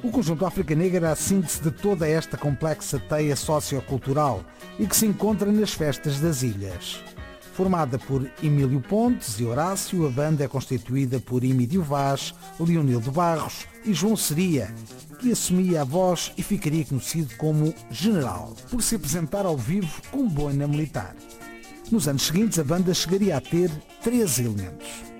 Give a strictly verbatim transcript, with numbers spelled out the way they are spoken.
O conjunto África Negra era a síntese de toda esta complexa teia sociocultural e que se encontra nas festas das ilhas. Formada por Emílio Pontes e Horácio, a banda é constituída por Emílio Vaz, Leonildo Barros e João Seria, que assumia a voz e ficaria conhecido como General, por se apresentar ao vivo com boina militar. Nos anos seguintes, a banda chegaria a ter treze elementos.